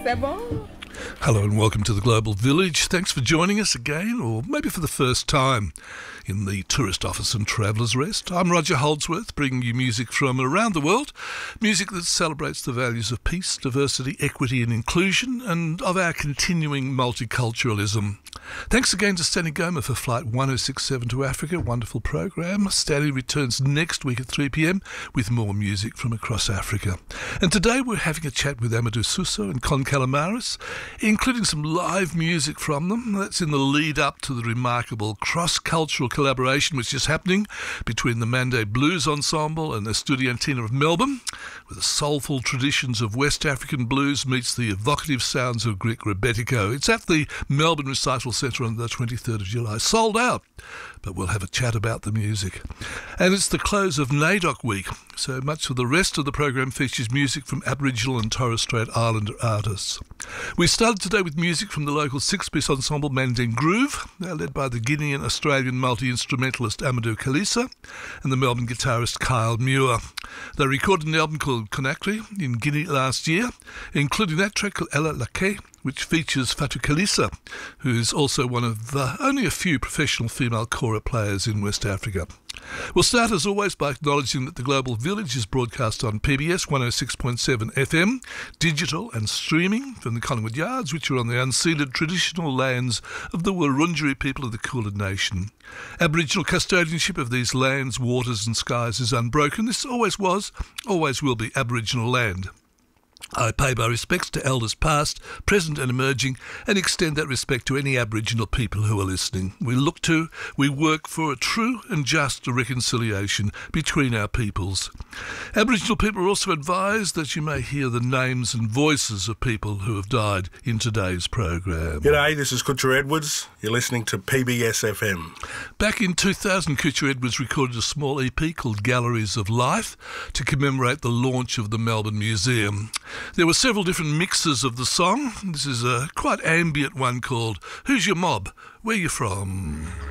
c'est bon? Hello and welcome to the Global Village. Thanks for joining us again, or maybe for the first time, in the Tourist Office and Traveller's Rest. I'm Roger Holdsworth, bringing you music from around the world, music that celebrates the values of peace, diversity, equity and inclusion, and of our continuing multiculturalism. Thanks again to Stanley Goma for Flight 1067 to Africa. Wonderful program. Stanley returns next week at 3 p.m. with more music from across Africa. And today we're having a chat with Amadou Suso and Con Calamares, including some live music from them. That's in the lead up to the remarkable cross-cultural collaboration which is happening between the Mande Blues Ensemble and the Estudiantina of Melbourne, where the soulful traditions of West African blues meets the evocative sounds of Greek rebetiko. It's at the Melbourne Recital Centre on the 23rd of July. Sold out, but we'll have a chat about the music. And it's the close of NAIDOC week, so much of the rest of the program features music from Aboriginal and Torres Strait Islander artists. We started today with music from the local six-piece ensemble Mandeng Groove. They're led by the Guinean-Australian multi-instrumentalist Amadou Kalisa and the Melbourne guitarist Kyle Muir. They recorded an album called Conakry in Guinea last year, including that track called Ella Lake, which features Fatou Kalisa, who is also one of only a few professional female kora players in West Africa. We'll start, as always, by acknowledging that the Global Village is broadcast on PBS 106.7 FM, digital and streaming from the Collingwood Yards, which are on the unceded traditional lands of the Wurundjeri people of the Kulin Nation. Aboriginal custodianship of these lands, waters and skies is unbroken. This always was, always will be Aboriginal land. I pay my respects to elders past, present and emerging, and extend that respect to any Aboriginal people who are listening. We work for a true and just reconciliation between our peoples. Aboriginal people are also advised that you may hear the names and voices of people who have died in today's program. G'day, this is Kutcher Edwards. You're listening to PBS FM. Back in 2000, Kutcher Edwards recorded a small EP called Galleries of Life to commemorate the launch of the Melbourne Museum. There were several different mixes of the song. This is a quite ambient one called Who's Your Mob? Where You From?